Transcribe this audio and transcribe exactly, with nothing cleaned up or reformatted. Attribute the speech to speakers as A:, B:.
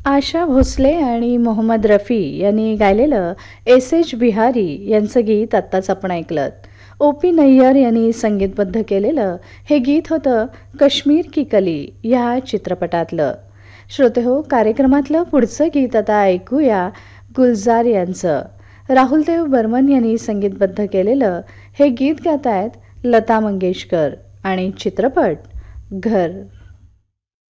A: आशा भोसले आणि मोहम्मद रफी यांनी गायलेलं एस एच बिहारी यांचं गीत आत्ताच आपण ऐकलं. ओ पी नय्यर यांनी संगीतबद्ध केलेलं हे गीत होतं कश्मीर की कली या चित्रपटातलं. श्रोतेहो, कार्यक्रमातलं पुढचं गीत आता ऐकूया गुलजार यांचं. राहुलदेव बर्मन यांनी संगीतबद्ध केलेलं हे गीत गात आहेत लता मंगेशकर आणि चित्रपट घर.